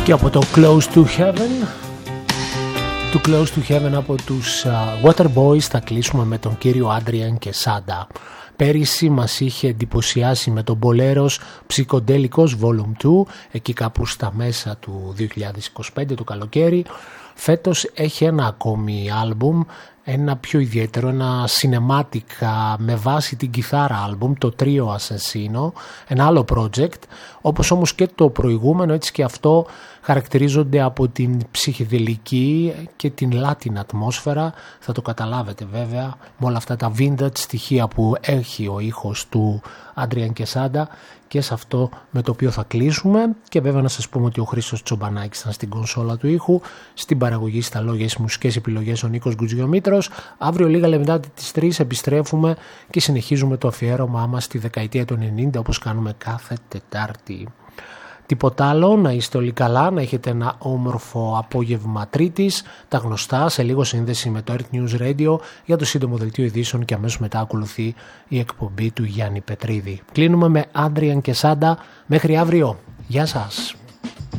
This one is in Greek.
Και από το Close to Heaven, του Close to Heaven από τους Waterboys, θα κλείσουμε με τον κύριο Adrian Quesada. Πέρυσι μας είχε εντυπωσιάσει με τον Boleros Psychodelicos Volume 2, εκεί κάπου στα μέσα του 2025 το καλοκαίρι. Φέτος έχει ένα ακόμη άλμπουμ, ένα πιο ιδιαίτερο, ένα cinematic με βάση την κιθάρα άλμπουμ, το Trio Assassino, ένα άλλο project. Όπως όμως και το προηγούμενο, έτσι και αυτό χαρακτηρίζονται από την ψυχεδελική και την Latin ατμόσφαιρα. Θα το καταλάβετε βέβαια με όλα αυτά τα vintage στοιχεία που έχει ο ήχος του Adrian Quesada, και σε αυτό με το οποίο θα κλείσουμε. Και βέβαια να σας πούμε ότι ο Χρήστος Τσομπανάκης ήταν στην κονσόλα του ήχου, στην παραγωγή, στα λόγια, στις μουσικές επιλογές ο Νίκος Γκουτζιομήτρος. Αύριο λίγα λεπτά τις 3 επιστρέφουμε και συνεχίζουμε το αφιέρωμά μας στη δεκαετία του 90, όπως κάνουμε κάθε Τετάρτη. Τίποτα άλλο, να είστε όλοι καλά, να έχετε ένα όμορφο απόγευμα Τρίτης. Τα γνωστά, σε λίγο σύνδεση με το Earth News Radio για το σύντομο δελτίο ειδήσεων και αμέσως μετά ακολουθεί η εκπομπή του Γιάννη Πετρίδη. Κλείνουμε με Adrian Quesada. Μέχρι αύριο. Γεια σας.